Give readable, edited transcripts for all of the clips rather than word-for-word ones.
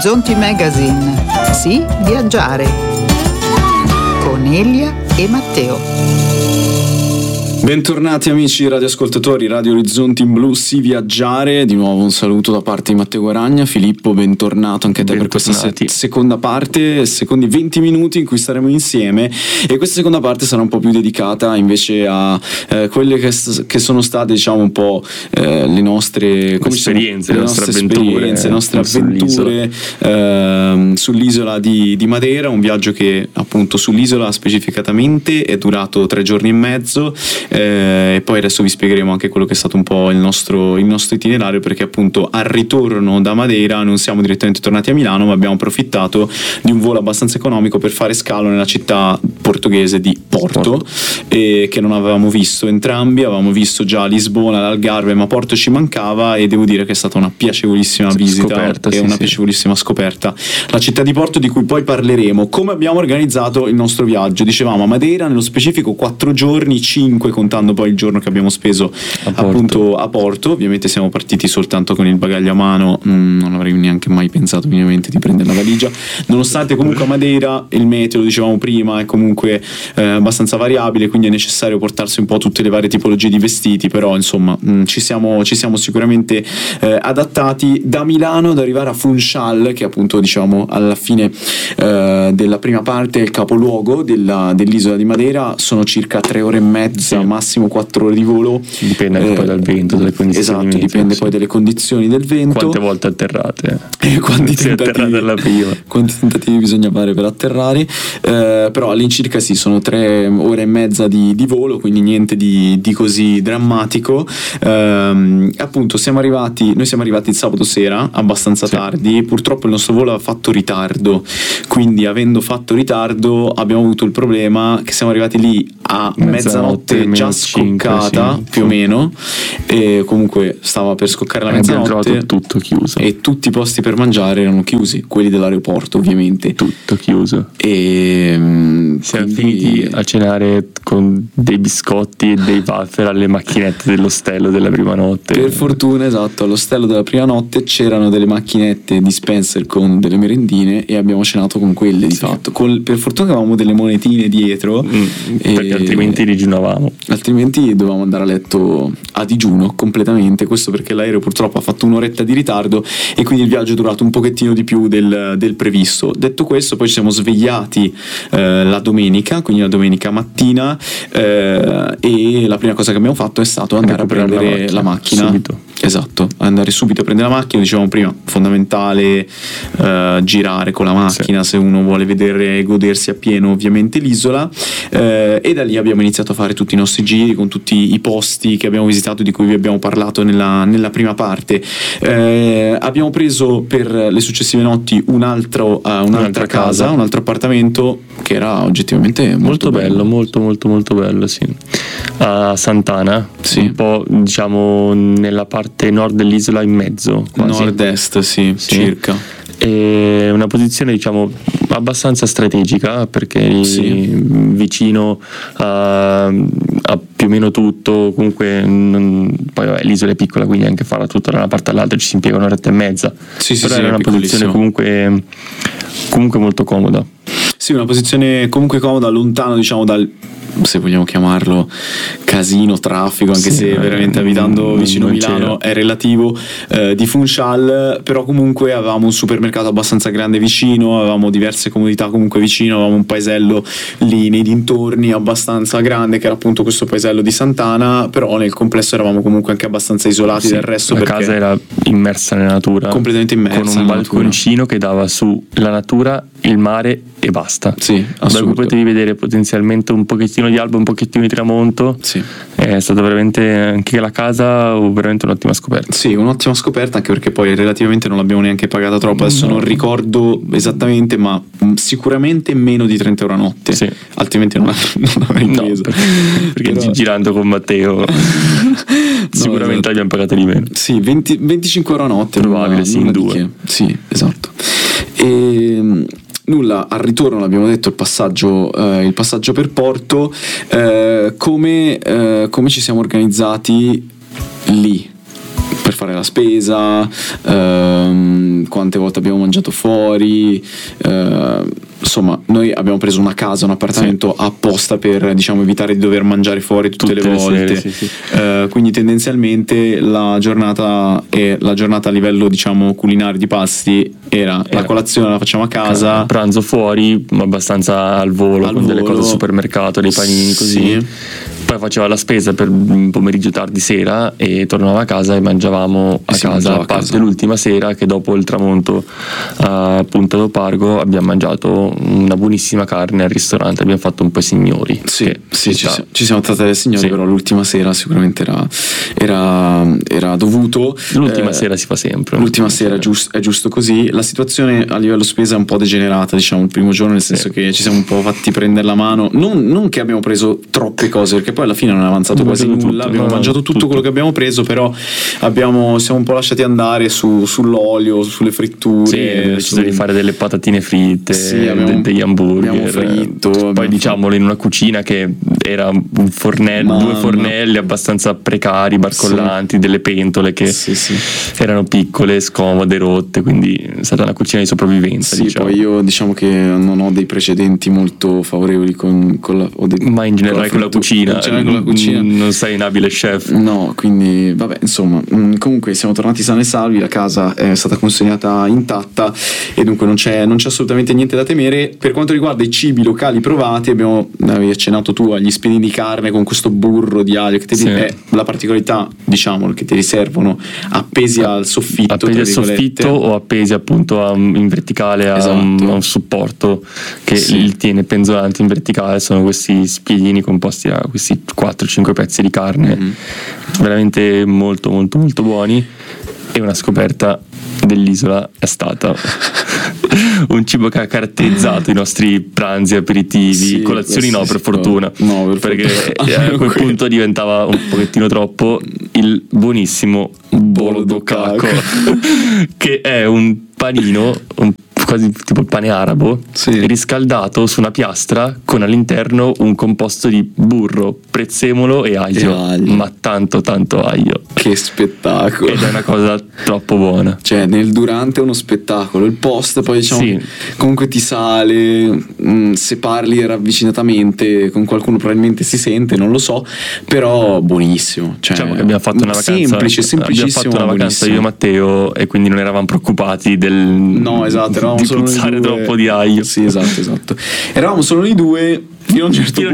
Orizzonti Magazine. Sì, viaggiare. Con Elia e Matteo. Bentornati amici radioascoltatori, Radio Orizzonti in Blu, sì viaggiare. Di nuovo un saluto da parte di Matteo Guaragna. Filippo, bentornato anche a te per questa seconda parte, secondi 20 minuti in cui staremo insieme, e questa seconda parte sarà un po' più dedicata invece a quelle che sono state, diciamo, un po' le nostre esperienze, le nostre avventure sull'isola di Madeira, un viaggio che appunto sull'isola specificatamente è durato 3 giorni e mezzo. E poi adesso vi spiegheremo anche quello che è stato un po' il nostro itinerario, perché appunto al ritorno da Madeira non siamo direttamente tornati a Milano, ma abbiamo approfittato di un volo abbastanza economico per fare scalo nella città portoghese di Porto, che non avevamo visto entrambi. Avevamo visto già Lisbona, l'Algarve, ma Porto ci mancava, e devo dire che è stata una piacevolissima visita e una piacevolissima scoperta. La città di Porto, di cui poi parleremo. Come abbiamo organizzato il nostro viaggio? Dicevamo a Madeira nello specifico 4 giorni, 5 contando poi il giorno che abbiamo speso appunto a Porto. Ovviamente siamo partiti soltanto con il bagaglio a mano, non avrei neanche mai pensato minimamente di prendere la valigia, nonostante comunque a Madeira il meteo, lo dicevamo prima, è comunque abbastanza variabile, quindi è necessario portarsi un po' tutte le varie tipologie di vestiti, però insomma ci siamo sicuramente adattati. Da Milano ad arrivare a Funchal, che appunto diciamo alla fine della prima parte è il capoluogo dell'isola di Madeira, sono circa 3 ore e mezza, massimo 4 ore di volo. Dipende anche poi dal vento, dalle condizioni. Esatto, dipende poi dalle condizioni del vento. Quante volte atterrate? Quanti tentativi bisogna fare per atterrare, però all'incirca sì, sono 3 ore e mezza di volo, quindi niente di così drammatico. Appunto noi siamo arrivati il sabato sera abbastanza tardi. Purtroppo il nostro volo ha fatto ritardo, quindi avendo fatto ritardo abbiamo avuto il problema che siamo arrivati lì a mezzanotte già scoccata, più o meno, e comunque stava per scoccare la mezzanotte, tutto chiuso e tutti i posti per mangiare erano chiusi, quelli dell'aeroporto ovviamente, tutto chiuso, e siamo finiti a cenare con dei biscotti e dei wafer alle macchinette dell'ostello della prima notte. Per fortuna, esatto, all'ostello della prima notte c'erano delle macchinette dispenser con delle merendine e abbiamo cenato con quelle di fatto. Per fortuna che avevamo delle monetine dietro, perché altrimenti digiunavamo. Altrimenti dovevamo andare a letto a digiuno completamente. Questo perché l'aereo purtroppo ha fatto un'oretta di ritardo e quindi il viaggio è durato un pochettino di più del previsto. Detto questo, poi ci siamo svegliati la domenica, quindi la domenica mattina, e la prima cosa che abbiamo fatto è stato andare a prendere la macchina subito. Esatto, andare subito a prendere la macchina. Dicevamo prima, fondamentale girare con la macchina se uno vuole vedere e godersi appieno ovviamente l'isola, e da lì abbiamo iniziato a fare tutti i nostri giri con tutti i posti che abbiamo visitato, di cui vi abbiamo parlato nella prima parte. Abbiamo preso per le successive notti un'altra casa, un altro appartamento che era oggettivamente molto bello. Molto bello, sì. A Sant'Ana, sì. Un po' diciamo nella parte nord dell'isola, in mezzo quasi. Nord-est, sì. Circa. È una posizione diciamo abbastanza strategica, perché vicino a più o meno tutto. Comunque poi vabbè, l'isola è piccola, quindi anche farla tutta da una parte all'altra ci si impiega un'oretta e mezza, però era una posizione comunque molto comoda. Sì, una posizione comunque comoda, lontano diciamo dal, se vogliamo chiamarlo, casino, traffico, anche se veramente abitando vicino a Milano è relativo, di Funchal. Però comunque avevamo un supermercato abbastanza grande vicino, avevamo diverse comodità comunque vicino, avevamo un paesello lì nei dintorni abbastanza grande, che era appunto questo paesello di Sant'Ana, però nel complesso eravamo comunque anche abbastanza isolati dal resto, la casa era immersa nella natura, completamente immersa, con un balconcino che dava su la natura, il mare e basta. Sì, da cui potevi vedere potenzialmente un pochettino di alba, un pochettino di tramonto. Sì. È stata veramente, anche la casa, veramente un'ottima scoperta. Sì, un'ottima scoperta, anche perché poi relativamente non l'abbiamo neanche pagata troppo. Adesso non ricordo esattamente, ma sicuramente meno di 30 euro a notte. Sì. Altrimenti non avrei preso. Perché però, girando con Matteo sicuramente abbiamo pagato di meno. Sì, 25 euro a notte. Probabile, sì, in due. Sì, esatto. E nulla, al ritorno l'abbiamo detto, il passaggio per Porto. Come ci siamo organizzati lì per fare la spesa, quanto quante volte abbiamo mangiato fuori, insomma noi abbiamo preso una casa, un appartamento apposta per, diciamo, evitare di dover mangiare fuori tutte le volte, sere, sì. Quindi tendenzialmente la giornata a livello, diciamo, culinario di pasti era la colazione la facciamo a casa, pranzo fuori, ma abbastanza al volo, con delle cose al supermercato, dei panini così. Sì. Poi faceva la spesa per pomeriggio tardi sera e tornava a casa e mangiavamo a casa, a parte l'ultima sera che dopo il tramonto a Punta do Pargo abbiamo mangiato una buonissima carne al ristorante, abbiamo fatto un po' i signori. Sì, ci siamo trattati dai signori, però l'ultima sera sicuramente era dovuto. L'ultima sera si fa sempre. L'ultima sera è giusto così. La situazione a livello spesa è un po' degenerata, diciamo, il primo giorno, nel senso che ci siamo un po' fatti prendere la mano, non che abbiamo preso troppe cose, perché poi alla fine non è avanzato quasi nulla, abbiamo mangiato tutto quello che abbiamo preso, però siamo un po' lasciati andare sull'olio, sulle fritture. Sì, abbiamo deciso di fare delle patatine fritte, degli hamburger. Abbiamo fritto. Poi diciamolo, in una cucina che era un fornello, 2 fornelli abbastanza precari, barcollanti, delle pentole che erano piccole, scomode, rotte, quindi è stata una cucina di sopravvivenza. Sì, diciamo. Poi io diciamo che non ho dei precedenti molto favorevoli con la ma in generale con la cucina. Non sei un abile chef. No, quindi vabbè, insomma, comunque siamo tornati sani e salvi, la casa è stata consegnata intatta e dunque non c'è assolutamente niente da temere. Per quanto riguarda i cibi locali provati, avevi accennato tu agli spiedini di carne con questo burro di aglio che è la particolarità, diciamo, che ti riservano appesi al soffitto, appesi al soffitto o appesi appunto in verticale a un supporto che li tiene penzolante in verticale. Sono questi spiedini composti da questi 4-5 pezzi di carne veramente molto molto molto buoni. E una scoperta dell'isola è stata un cibo che ha caratterizzato i nostri pranzi, aperitivi, colazioni per fortuna, perché a quel punto diventava un pochettino troppo il buonissimo bolo do caco, che è un panino quasi tipo il pane arabo, riscaldato su una piastra con all'interno un composto di burro, prezzemolo e aglio. Ma tanto aglio. Che spettacolo! Ed è una cosa troppo buona. Cioè, nel durante è uno spettacolo, il post poi diciamo comunque ti sale, se parli ravvicinatamente con qualcuno probabilmente si sente, non lo so, però buonissimo. Cioè, diciamo che abbiamo fatto una vacanza semplicissimo. Abbiamo fatto una vacanza io e Matteo e quindi non eravamo preoccupati di puzzare troppo di aglio. Sì, esatto. Eravamo solo noi due fino a un certo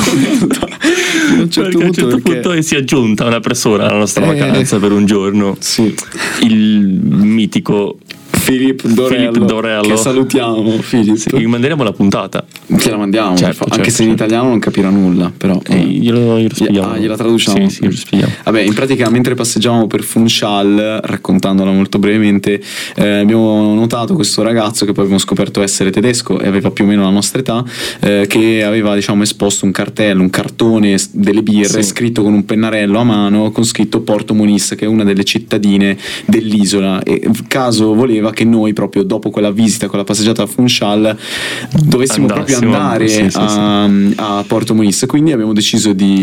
punto e si è aggiunta una persona alla nostra vacanza per un giorno. Sì. Il mitico Filippo Dorello, che salutiamo. Gli manderemo la puntata. Te la mandiamo, anche se in italiano non capirà nulla, però glielo spieghiamo. Gliela traduciamo. Sì, lo spieghiamo. Vabbè, in pratica mentre passeggiavamo per Funchal, raccontandola molto brevemente, abbiamo notato questo ragazzo che poi abbiamo scoperto essere tedesco e aveva più o meno la nostra età, che aveva, diciamo, esposto un cartone delle birre scritto con un pennarello a mano con scritto Porto Muniz, che è una delle cittadine dell'isola, e caso voleva che noi proprio dopo quella visita, quella passeggiata a Funchal, dovessimo proprio andare a Porto Muniz, quindi abbiamo deciso di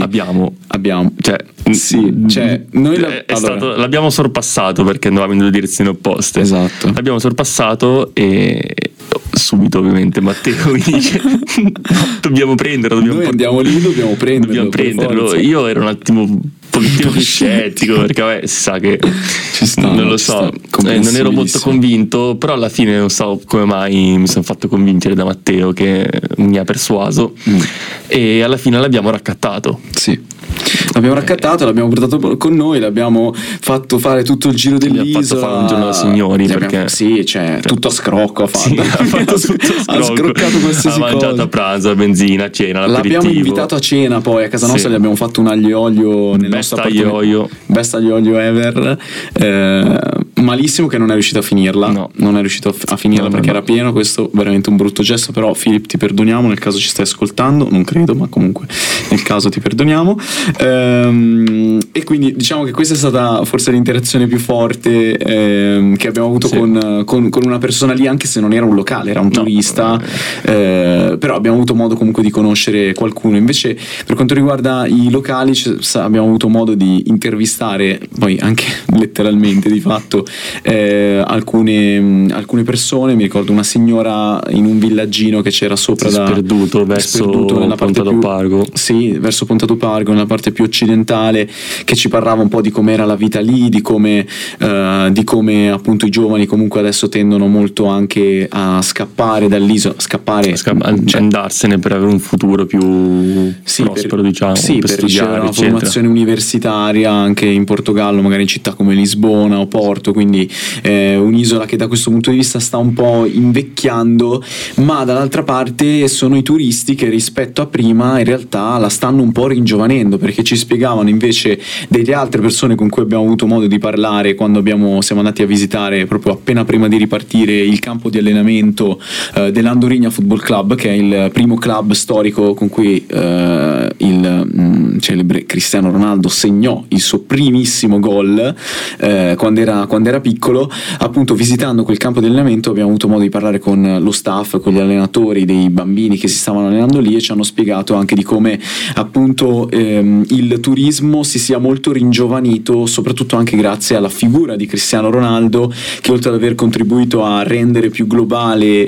noi l'abbiamo sorpassato perché andavamo in 2 direzioni opposte. Esatto. L'abbiamo sorpassato e subito ovviamente Matteo mi dice dobbiamo prenderlo, noi andiamo lì, dobbiamo prenderlo. Io ero un attimo un pochettino più scettico perché si sa che non lo so, non ero molto convinto, però alla fine non so come mai mi sono fatto convincere da Matteo che mi ha persuaso e alla fine l'abbiamo raccattato. L'abbiamo raccattato, l'abbiamo portato con noi, l'abbiamo fatto fare tutto il giro dell'isola, fatto fare un giorno da signori perché tutto a scrocco ha fatto ha scroccato qualsiasi cosa, ha mangiato a pranzo, a benzina, a cena, l'abbiamo invitato a cena, poi a casa nostra gli abbiamo fatto un aglio olio nel nostro appartamento, best aglio olio ever, malissimo che non è riuscito a finirla, perché era pieno. Questo veramente un brutto gesto, però Filippo ti perdoniamo nel caso ci stai ascoltando, non credo, ma comunque nel caso ti perdoniamo. E quindi diciamo che questa è stata forse l'interazione più forte che abbiamo avuto con una persona lì, anche se non era un locale, era un turista, però abbiamo avuto modo comunque di conoscere qualcuno. Invece per quanto riguarda i locali abbiamo avuto modo di intervistare, poi anche letteralmente di fatto, alcune persone. Mi ricordo una signora in un villaggino che c'era sopra sperduto verso Ponta d'Opargo. Sì, verso Ponta d'Opargo, nella parte più occidentale, che ci parlava un po' di com'era la vita lì, di come appunto i giovani comunque adesso tendono molto anche a scappare dall'isola, andarsene per avere un futuro più prospero, diciamo, per studiare, una formazione universitaria anche in Portogallo, magari in città come Lisbona o Porto, quindi un'isola che da questo punto di vista sta un po' invecchiando, ma dall'altra parte sono i turisti che rispetto a prima in realtà la stanno un po' ringiovanendo, perché ci spiegavano invece delle altre persone con cui abbiamo avuto modo di parlare quando siamo andati a visitare proprio appena prima di ripartire il campo di allenamento dell'Andorrinha Football Club, che è il primo club storico con cui il celebre Cristiano Ronaldo segnò il suo primissimo gol quando era piccolo. Appunto, visitando quel campo di allenamento abbiamo avuto modo di parlare con lo staff, con gli allenatori dei bambini che si stavano allenando lì, e ci hanno spiegato anche di come appunto il turismo si sia molto ringiovanito, soprattutto anche grazie alla figura di Cristiano Ronaldo, che oltre ad aver contribuito a rendere più globale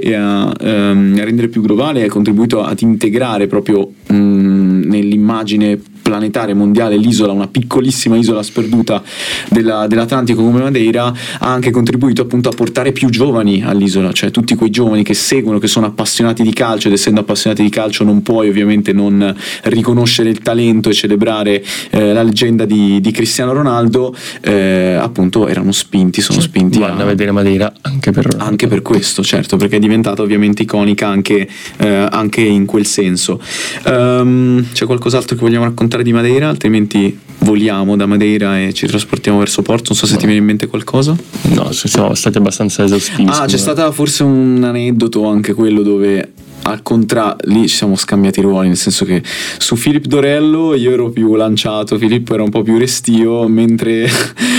ha contribuito ad integrare proprio nell'immagine planetaria mondiale l'isola, una piccolissima isola sperduta dell'Atlantico come Madeira, ha anche contribuito appunto a portare più giovani all'isola, cioè tutti quei giovani che seguono, che sono appassionati di calcio, ed essendo appassionati di calcio non puoi ovviamente non riconoscere il talento e celebrare la leggenda di Cristiano Ronaldo, appunto sono spinti vanno a vedere Madeira anche per questo, certo, perché è diventata ovviamente iconica anche in quel senso. C'è qualcos'altro che vogliamo raccontare di Madeira? Altrimenti voliamo da Madeira e ci trasportiamo verso Porto. Non so se ti viene in mente qualcosa. No, siamo stati abbastanza esaustivi. C'è stata forse un aneddoto anche quello dove al contrario lì ci siamo scambiati i ruoli, nel senso che su Filippo Dorello io ero più lanciato, Filippo era un po' più restio, mentre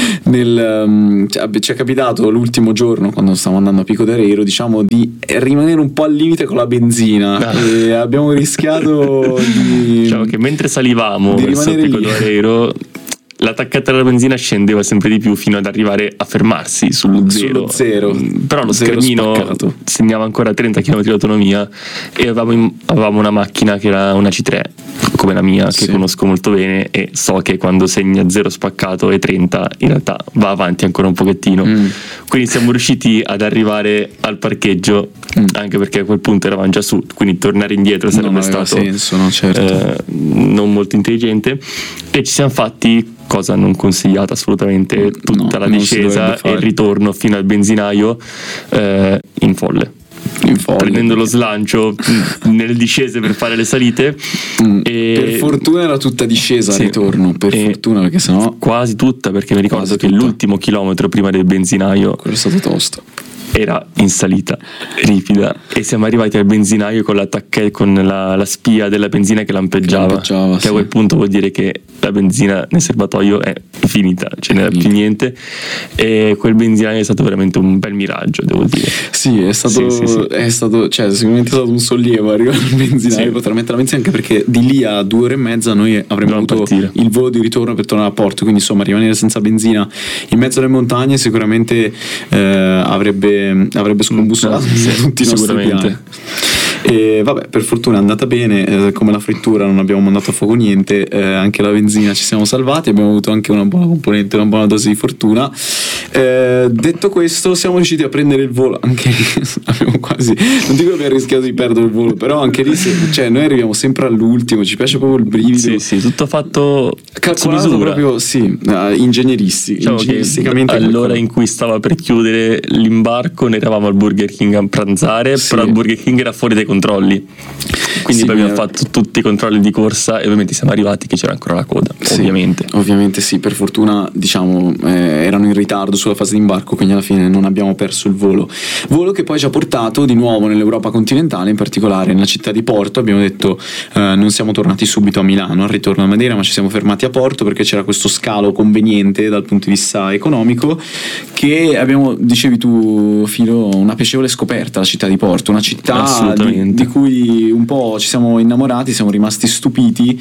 ci è capitato l'ultimo giorno quando stavamo andando a Pico d'Areiro, diciamo, di rimanere un po' al limite con la benzina e abbiamo rischiato diciamo che mentre salivamo verso Pico d'Areiro l'attaccata della benzina scendeva sempre di più fino ad arrivare a fermarsi sullo zero. Però lo schermino segnava ancora 30 km di autonomia e avevamo una macchina che era una C3 come la mia, che conosco molto bene, e so che quando segna 0 spaccato e 30 in realtà va avanti ancora un pochettino. Quindi siamo riusciti ad arrivare al parcheggio, anche perché a quel punto eravamo già su, quindi tornare indietro sarebbe stato senso, no? Certo. Non molto intelligente, e ci siamo fatti, cosa non consigliata assolutamente, tutta la discesa e il ritorno fino al benzinaio in folle, prendendo lo slancio nelle discese per fare le salite. Per fortuna era tutta discesa al ritorno, fortuna, perché sennò quasi tutta, perché mi ricordo che l'ultimo chilometro prima del benzinaio quello è stato tosto, era in salita ripida, e siamo arrivati al benzinaio con con la spia della benzina che lampeggiava, che a quel punto vuol dire che la benzina nel serbatoio è finita, ce n'era più niente, e quel benzinaio è stato veramente un bel miraggio, devo dire. Sì, è stato cioè sicuramente è stato un sollievo arrivare al benzinaio, poter mettere la benzina, anche perché di lì a 2 ore e mezza noi avremmo avuto il volo di ritorno per tornare a Porto, quindi insomma rimanere senza benzina in mezzo alle montagne sicuramente avrebbe scombussolato tutti i nostri piani. E vabbè, per fortuna è andata bene, come la frittura non abbiamo mandato a fuoco niente, anche la benzina ci siamo salvati, abbiamo avuto anche una buona componente, una buona dose di fortuna. Detto questo, siamo riusciti a prendere il volo, anche lì abbiamo quasi, non dico che abbiamo rischiato di perdere il volo, però anche lì cioè noi arriviamo sempre all'ultimo, ci piace proprio il brivido. Sì, tutto fatto calcolato proprio, ingegneristicamente. All'ora in cui stava per chiudere l'imbarco, noi eravamo al Burger King a pranzare, però il Burger King era fuori dai controlli, quindi poi abbiamo fatto tutti i controlli di corsa e ovviamente siamo arrivati che c'era ancora la coda, ovviamente sì, per fortuna diciamo erano in ritardo sulla fase di imbarco, quindi alla fine non abbiamo perso il volo che poi ci ha portato di nuovo nell'Europa continentale, in particolare nella città di Porto. Abbiamo detto non siamo tornati subito a Milano al ritorno a Madeira, ma ci siamo fermati a Porto perché c'era questo scalo conveniente dal punto di vista economico, che abbiamo, dicevi tu Filo, una piacevole scoperta, la città di Porto, una città di cui un po' ci siamo innamorati, siamo rimasti stupiti,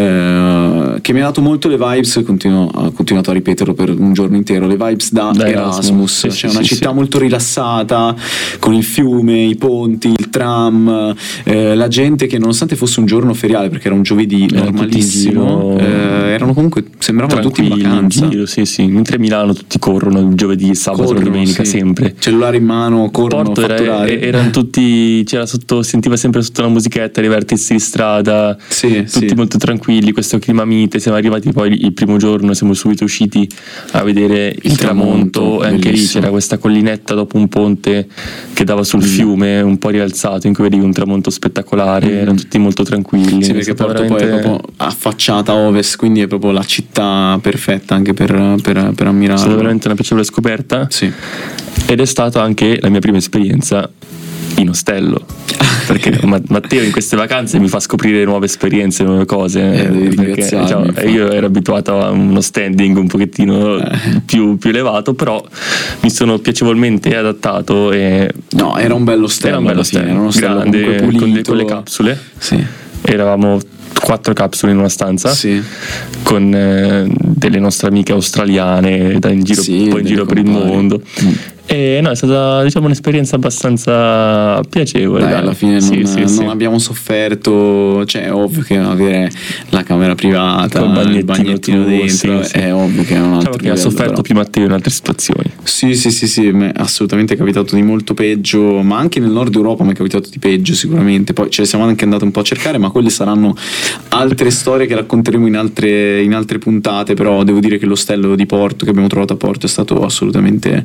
che mi ha dato molto le vibes, ho continuato a ripeterlo per un giorno intero, le vibes da Erasmus, cioè una città molto rilassata, con il fiume, i ponti, il tram, la gente che nonostante fosse un giorno feriale, perché era un giovedì normalissimo, erano comunque, sembravano tutti in vacanza. In giro, sì, mentre a Milano tutti corrono il giovedì, il sabato, la domenica, sempre cellulare in mano, corrono a fatturare. Erano tutti, sentiva sempre sotto la musichetta, divertirsi di strada, tutti molto tranquilli, questo clima mite. Siamo arrivati poi il primo giorno, siamo subito usciti a vedere il tramonto, e anche lì c'era questa collinetta dopo un ponte che dava sul fiume un po' rialzato, in cui vedevi un tramonto spettacolare. Erano tutti molto tranquilli. Sì, perché Porto poi è proprio affacciata a ovest, quindi è proprio la città perfetta anche per ammirare. È stata veramente una piacevole scoperta. Sì. Ed è stata anche la mia prima esperienza in ostello, perché Matteo in queste vacanze mi fa scoprire nuove esperienze, nuove cose, perché io ero abituato a uno standing un pochettino più elevato, però mi sono piacevolmente adattato. No, era un bello ostello, era uno grande, pulito, con le capsule. Sì. Eravamo 4 capsule in una stanza, con delle nostre amiche australiane in giro per il mondo. E no, è stata, diciamo, un'esperienza abbastanza piacevole. Dai, alla fine non abbiamo sofferto, cioè è ovvio che avere la camera privata, il bagnettino dentro, è ovvio che è un altro livello, ha sofferto più Matteo in altre situazioni. Sì, assolutamente è capitato di molto peggio, ma anche nel nord Europa mi è capitato di peggio sicuramente. Poi ce le siamo anche andate un po' a cercare, ma quelle saranno altre storie che racconteremo in altre puntate. Però devo dire che l'ostello di Porto che abbiamo trovato a Porto è stato assolutamente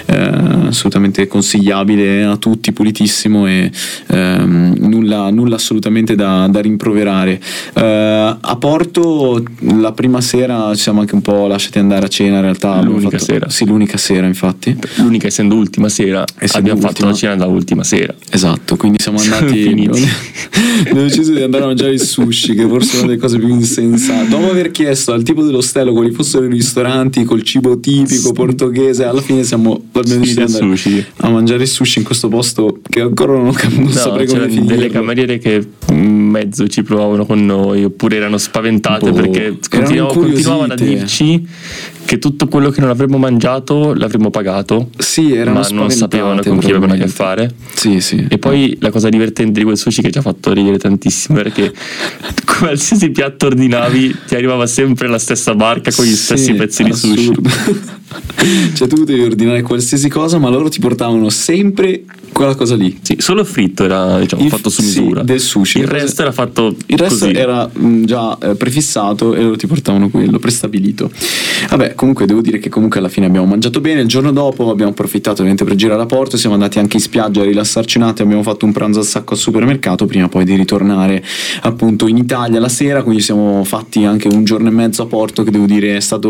consigliabile a tutti, pulitissimo, e nulla assolutamente da rimproverare. A Porto la prima sera ci siamo anche un po' lasciati andare a cena, in realtà l'unica sera. Sì, l'unica sera, infatti, l'unica essendo ultima sera, abbiamo fatto la cena da ultima sera, esatto, quindi siamo andati abbiamo deciso di andare a mangiare il sushi, che forse è una delle cose più insensate, dopo aver chiesto al tipo dell'ostello quali fossero i ristoranti col cibo tipico portoghese. Alla fine abbiamo deciso di andare a mangiare il sushi in questo posto che ancora non saprei come finirlo. Delle cameriere che mezzo ci provavano con noi, oppure erano spaventate perché continuavano a dirci che tutto quello che non avremmo mangiato l'avremmo pagato, ma non sapevano con chi avevano a che fare. Sì. E poi la cosa divertente di quel sushi, che ci ha fatto ridere tantissimo, perché qualsiasi piatto ordinavi ti arrivava sempre la stessa barca con gli stessi pezzi di sushi. Cioè tu potevi ordinare qualsiasi cosa, ma loro ti portavano sempre quella cosa lì. Sì, solo il fritto era, diciamo, fatto su misura del sushi. Il resto era fatto resto così. Era già prefissato, e loro ti portavano quello prestabilito. Vabbè, comunque devo dire che comunque alla fine abbiamo mangiato bene. Il giorno dopo abbiamo approfittato ovviamente per girare a Porto, siamo andati anche in spiaggia a rilassarci un attimo, abbiamo fatto un pranzo al sacco al supermercato prima poi di ritornare appunto in Italia la sera. Quindi siamo fatti anche un giorno e mezzo a Porto, che devo dire è stato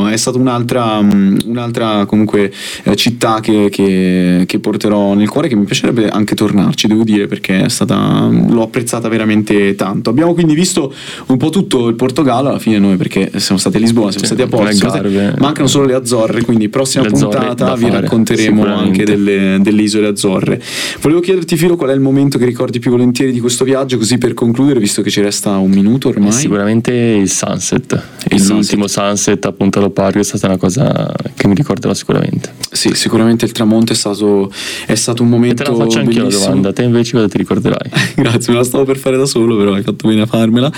un'altra comunque città che porterò nel cuore, che mi piacerebbe anche tornarci, devo dire, perché l'ho apprezzata veramente tanto. Abbiamo quindi visto un po' tutto il Portogallo alla fine noi, perché siamo stati a Lisbona, siamo stati a Porto, mancano solo le Azzorre, quindi prossima puntata vi racconteremo anche delle isole Azzorre. Volevo chiederti, Filo, qual è il momento che ricordi più volentieri di questo viaggio, così per concludere, visto che ci resta un minuto ormai? Sicuramente il sunset, l'ultimo sunset a Punta Lopari è stata una cosa che mi ricorderò sicuramente. Sì, sicuramente il tramonto è stato un momento. E te la faccio anche la domanda, te invece cosa ti ricorderai? Grazie, me la stavo per fare da solo, però hai fatto bene a farmela.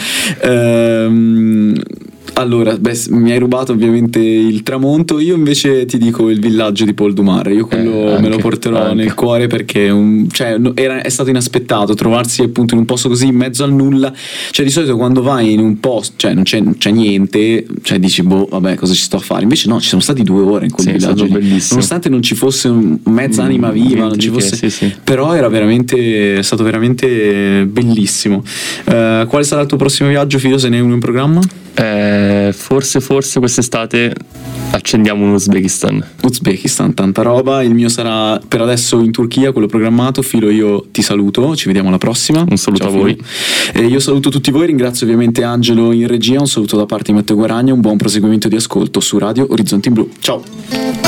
Allora, mi hai rubato ovviamente il tramonto. Io invece ti dico il villaggio di Pol du Mare. Io quello me lo porterò nel cuore, perché è stato inaspettato trovarsi appunto in un posto così in mezzo al nulla. Cioè di solito quando vai in un posto, cioè non c'è niente, cioè dici vabbè, cosa ci sto a fare? Invece no, ci siamo stati 2 ore in quel villaggio lì. Nonostante non ci fosse mezza anima viva, non ci fosse, però è stato veramente bellissimo. Quale sarà il tuo prossimo viaggio, Filo, se ne hai uno in programma? Forse quest'estate accendiamo un Uzbekistan, tanta roba. Il mio sarà per adesso in Turchia, quello programmato. Filo, io ti saluto, ci vediamo alla prossima. Un saluto a voi. Io saluto tutti voi, ringrazio ovviamente Angelo in regia, un saluto da parte di Matteo Guaragna, un buon proseguimento di ascolto su Radio Orizzonti in Blu. Ciao.